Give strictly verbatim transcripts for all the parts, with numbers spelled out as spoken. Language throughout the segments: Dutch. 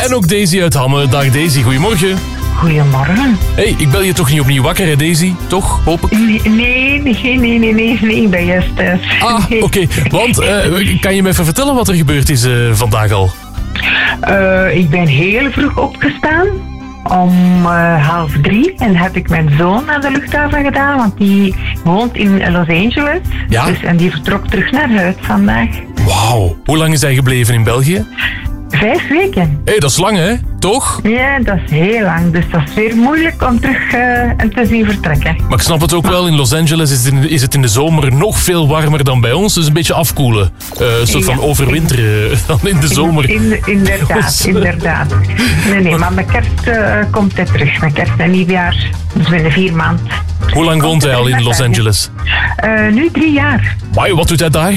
En ook Daisy uit Hamme. Dag Daisy, goedemorgen. Goedemorgen. Hey, ik bel je toch niet opnieuw wakker, hè Daisy? Toch, hoop ik? Nee, nee, nee, nee, nee, nee, nee ik ben juist thuis. Ah, oké. Okay. Want, uh, kan je me even vertellen wat er gebeurd is uh, vandaag al? Uh, ik ben heel vroeg opgestaan. Om uh, half drie. En heb ik mijn zoon naar de luchthaven gedaan. Want die woont in Los Angeles. Ja? Dus, en die vertrok terug naar huis vandaag. Wauw. Hoe lang is hij gebleven in België? Vijf weken. Hé, hey, dat is lang, hè? Toch? Ja, dat is heel lang. Dus dat is weer moeilijk om terug uh, te zien vertrekken. Maar ik snap het ook wel. In Los Angeles is het in, is het in de zomer nog veel warmer dan bij ons. Dus een beetje afkoelen. Uh, een soort van ja, overwinteren in, dan in de zomer. In, in, inderdaad, inderdaad. Nee, nee, maar met kerst uh, komt hij terug. Met kerst en nieuwjaar. Dus binnen vier maanden. Hoe lang woont hij al in Los Angeles? Uh, nu drie jaar. Wauw, wat doet hij daar?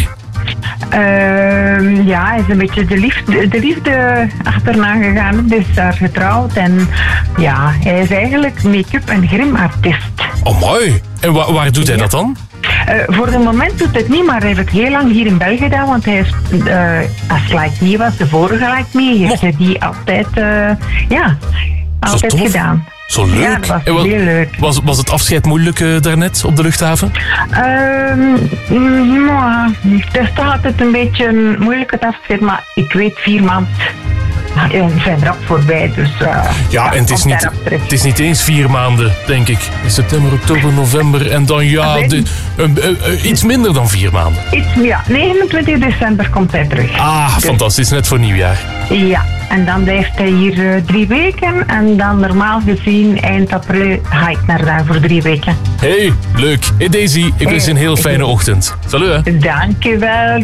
Uh, ja, hij is een beetje de liefde, de liefde achterna gegaan. Hij is daar getrouwd en ja, hij is eigenlijk make-up- en grimartiest. Oh, mooi. En wa- waar doet hij ja. dat dan? Uh, voor het moment doet het niet, maar hij heeft het heel lang hier in België gedaan, want hij is, uh, als Like Me was, de vorige Like Me, heeft hij die altijd, uh, ja, altijd gedaan. Zo leuk. Ja, dat was was, heel leuk. Was, was het afscheid moeilijk uh, daarnet op de luchthaven? Um, nou, het is toch altijd een beetje moeilijk het afscheid, maar ik weet vier maanden zijn erop voorbij. Dus, uh, ja, ja, en het is, niet, het is niet eens vier maanden, denk ik. September, oktober, november en dan ja, de, uh, uh, uh, iets minder dan vier maanden. Iets, ja, negenentwintig december komt hij terug. Ah, dus. Fantastisch, net voor nieuwjaar. Ja, en dan blijft hij hier uh, drie weken en dan normaal gezien eind april ga ik naar daar voor drie weken. Hey, leuk. Hey Daisy, ik wens je een heel fijne ochtend. Salut hè. Dank je wel.